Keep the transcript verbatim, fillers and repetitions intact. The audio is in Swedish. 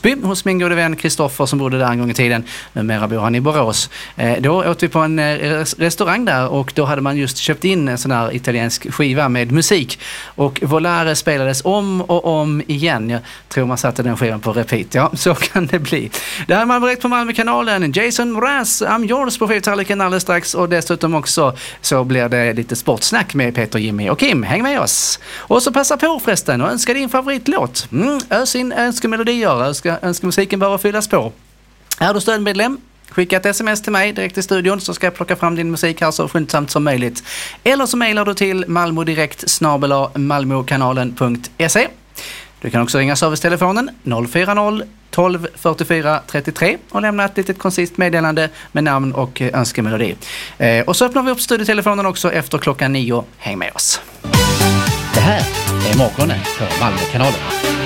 Osby hos min gode vän Kristoffer som bodde där en gång i tiden. Numera bor han i Borås. Eh, då åt vi på en eh, restaurang där och då hade man just köpt in en sån här italiensk skiva med musik. Och Volare spelades om och om igen. Jag tror man satte den skivan på repeat. Ja, så kan det bli. Där är man direkt på Malmökanalen. Jason Mraz, I'm yours på Fyrtallriken alldeles strax. Och dessutom också så blir det lite sportsnack med Peter, Jimmy och Kim. Häng med oss. Och så passa på förresten och önska din favoritlåt. Mm, ös in önskemelodier. Önska, önskemusiken behöver fyllas på. Är du stödmedlem? Skicka ett sms till mig direkt i studion så ska jag plocka fram din musik här så skyndsamt som möjligt. Eller så mejlar du till malmodirekt snabel-a malmokanalen punkt se. Du kan också ringa servicetelefonen noll fyra noll tolv fyrtiofyra trettiotre och lämna ett litet koncist meddelande med namn och önskemelodi. Eh, och så öppnar vi upp studiotelefonen också efter klockan nio. Häng med oss. Det här är morgonen på Malmökanalen.